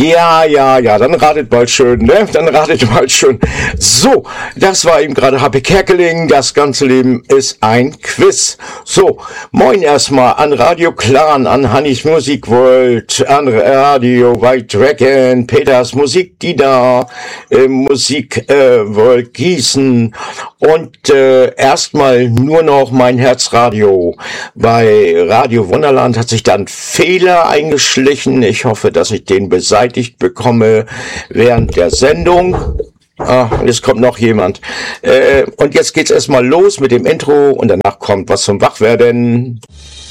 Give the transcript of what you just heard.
Ja, dann ratet mal schön, ne? Dann ratet mal schön. So, das war eben gerade Happy Kerkeling. Das ganze Leben ist ein Quiz. So, moin erstmal an Radio Clan, an Hannis Musikworld, an Radio White Dragon, Peters Musik Dina, Musik World Gießen und erstmal nur noch mein Herzradio. Bei Radio Wunderland hat sich dann Fehler eingeschlichen. Ich hoffe, dass ich den beseitigt bekomme während der Sendung. Jetzt kommt noch jemand. Und jetzt geht's erstmal los mit dem Intro und danach kommt was zum Wachwerden.